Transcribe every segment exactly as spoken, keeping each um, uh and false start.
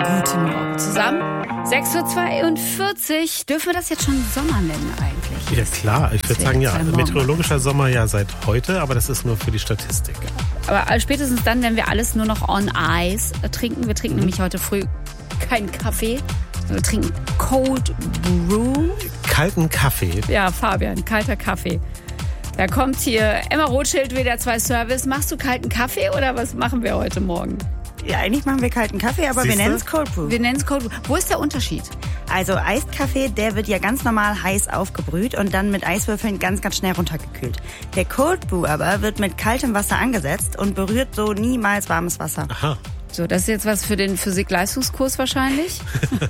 Guten Morgen zusammen. sechs Uhr zweiundvierzig. Dürfen wir das jetzt schon Sommer nennen eigentlich? Ja klar, ich würde sagen ja. Meteorologischer Sommer ja seit heute, aber das ist nur für die Statistik. Aber spätestens dann, wenn wir alles nur noch on ice trinken. Wir trinken mhm. nämlich heute früh keinen Kaffee. Wir trinken Cold Brew. Kalten Kaffee? Ja, Fabian, kalter Kaffee. Da kommt hier Emma Rothschild, W D R zwei Service. Machst du kalten Kaffee oder was machen wir heute Morgen? Ja, eigentlich machen wir kalten Kaffee, aber Siehste? wir nennen es Cold Brew. Wir nennen es Cold Brew. Wo ist der Unterschied? Also Eiskaffee, der wird ja ganz normal heiß aufgebrüht und dann mit Eiswürfeln ganz, ganz schnell runtergekühlt. Der Cold Brew aber wird mit kaltem Wasser angesetzt und berührt so niemals warmes Wasser. Aha. So, das ist jetzt was für den Physik-Leistungskurs wahrscheinlich.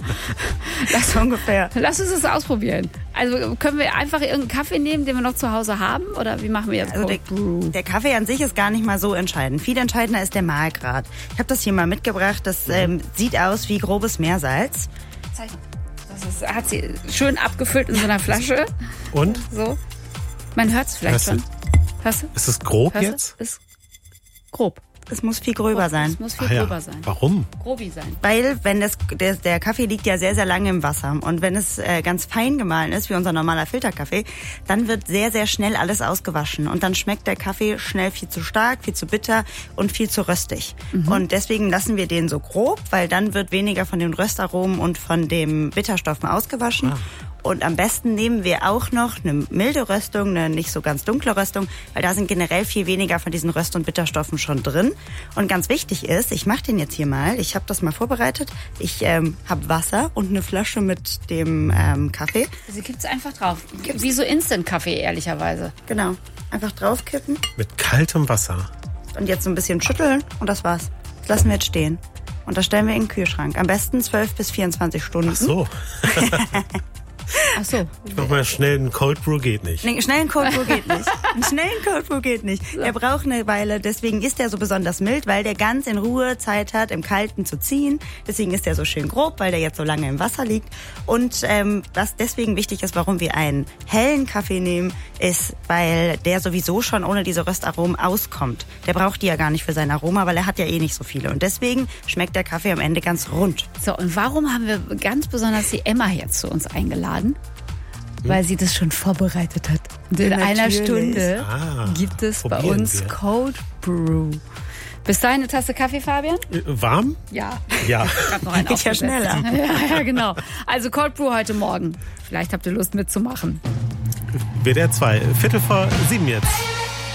Das ungefähr. Lass uns das ausprobieren. Also können wir einfach irgendeinen Kaffee nehmen, den wir noch zu Hause haben? Oder wie machen wir jetzt also Cold Brew? Der, der Kaffee an sich ist gar nicht mal so entscheidend. Viel entscheidender ist der Mahlgrad. Ich habe das hier mal mitgebracht. Das ähm, sieht aus wie grobes Meersalz. Zeig mal. Das ist, hat sie schön abgefüllt in so einer Flasche. Und? So. Man hört es vielleicht Hörst schon. Hörst du? Ist es grob Hörst du? jetzt? Ist grob. Es muss viel gröber sein. Es muss viel Ach ja. gröber sein. Warum? Grobi sein. Weil wenn das, der, der Kaffee liegt ja sehr, sehr lange im Wasser. Und wenn es äh, ganz fein gemahlen ist, wie unser normaler Filterkaffee, dann wird sehr, sehr schnell alles ausgewaschen. Und dann schmeckt der Kaffee schnell viel zu stark, viel zu bitter und viel zu röstig. Mhm. Und deswegen lassen wir den so grob, weil dann wird weniger von den Röstaromen und von den Bitterstoffen ausgewaschen. Ah. Und am besten nehmen wir auch noch eine milde Röstung, eine nicht so ganz dunkle Röstung, weil da sind generell viel weniger von diesen Röst- und Bitterstoffen schon drin. Und ganz wichtig ist, ich mache den jetzt hier mal, ich habe das mal vorbereitet, ich ähm, habe Wasser und eine Flasche mit dem ähm, Kaffee. Sie gibt's einfach drauf, wie so Instant-Kaffee ehrlicherweise. Genau, einfach draufkippen. Mit kaltem Wasser. Und jetzt so ein bisschen schütteln und das war's. Das lassen wir jetzt stehen. Und das stellen wir in den Kühlschrank. Am besten zwölf bis vierundzwanzig Stunden. Ach so. Ach so. Ich mach mal schnell einen Cold Brew, geht nicht. Nee, schnell ein Cold Brew geht nicht. Ein schnellen Cold Brew geht nicht. So. Der braucht eine Weile, deswegen ist der so besonders mild, weil der ganz in Ruhe Zeit hat, im Kalten zu ziehen. Deswegen ist der so schön grob, weil der jetzt so lange im Wasser liegt. Und ähm, was deswegen wichtig ist, warum wir einen hellen Kaffee nehmen, ist, weil der sowieso schon ohne diese Röstaromen auskommt. Der braucht die ja gar nicht für sein Aroma, weil er hat ja eh nicht so viele. Und deswegen schmeckt der Kaffee am Ende ganz rund. So, und warum haben wir ganz besonders die Emma jetzt zu uns eingeladen? Weil sie das schon vorbereitet hat. Und in Natürlich. einer Stunde ah, gibt es bei probieren uns wir. Cold Brew. Bis dahin eine Tasse Kaffee, Fabian? Äh, warm? Ja. Ja. Gerade noch einen Geht ja schneller. Ja, ja, genau. Also Cold Brew heute Morgen. Vielleicht habt ihr Lust mitzumachen. W D R zwei, Viertel vor sieben jetzt.